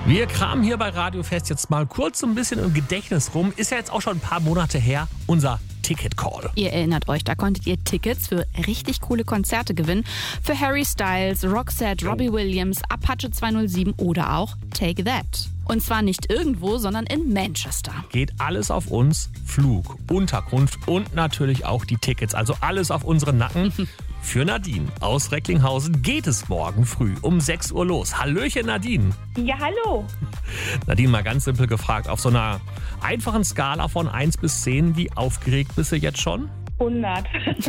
Wir kramen hier bei Radio Fest jetzt mal kurz so ein bisschen im Gedächtnis rum. Ist ja jetzt auch schon ein paar Monate her, unser Ticket Call. Ihr erinnert euch, da konntet ihr Tickets für richtig coole Konzerte gewinnen. Für Harry Styles, Roxette, Robbie Williams, Apache 207 oder auch Take That. Und zwar nicht irgendwo, sondern in Manchester. Geht alles auf uns, Flug, Unterkunft und natürlich auch die Tickets. Also alles auf unseren Nacken. Für Nadine aus Recklinghausen geht es morgen früh um 6 Uhr los. Hallöchen Nadine. Ja, hallo. Nadine, mal ganz simpel gefragt, auf so einer einfachen Skala von 1 bis 10, wie aufgeregt bist du jetzt schon? 100.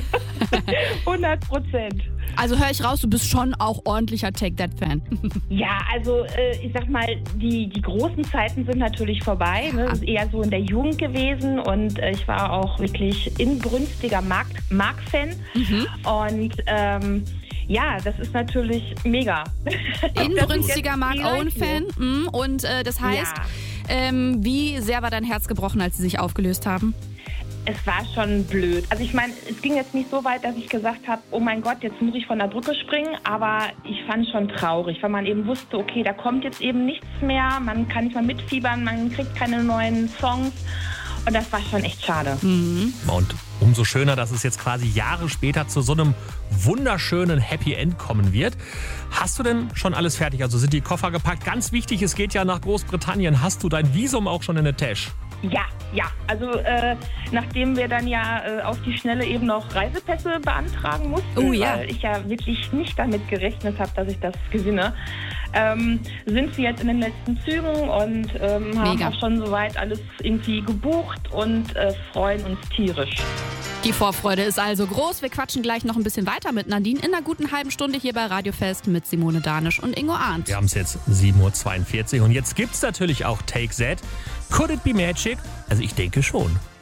100%. Also höre ich raus, du bist schon auch ordentlicher Take That-Fan. Ja, also ich sag mal, die großen Zeiten sind natürlich vorbei. Ne? Das ist eher so in der Jugend gewesen und ich war auch wirklich inbrünstiger Mark-Fan. Und ja, das ist natürlich mega. Inbrünstiger Mark-Owen-Fan. Und das heißt, wie sehr war dein Herz gebrochen, als sie sich aufgelöst haben? Es war schon blöd. Also ich meine, es ging jetzt nicht so weit, dass ich gesagt habe, oh mein Gott, jetzt muss ich von der Brücke springen. Aber ich fand es schon traurig, weil man eben wusste, okay, da kommt jetzt eben nichts mehr. Man kann nicht mal mitfiebern, man kriegt keine neuen Songs. Und das war schon echt schade. Und umso schöner, dass es jetzt quasi Jahre später zu so einem wunderschönen Happy End kommen wird. Hast du denn schon alles fertig? Also sind die Koffer gepackt? Ganz wichtig, es geht ja nach Großbritannien. Hast du dein Visum auch schon in der Tasche? Ja. Also nachdem wir dann ja auf die Schnelle eben noch Reisepässe beantragen mussten, weil ich ja wirklich nicht damit gerechnet habe, dass ich das gewinne, sind wir jetzt in den letzten Zügen und haben auch schon soweit alles irgendwie gebucht und freuen uns tierisch. Die Vorfreude ist also groß. Wir quatschen gleich noch ein bisschen weiter mit Nadine in einer guten halben Stunde hier bei Radio Fest mit Simone Danisch und Ingo Arndt. Wir haben es jetzt 7:42 Uhr und jetzt gibt's natürlich auch Take That. Could it be magic? Also ich denke schon.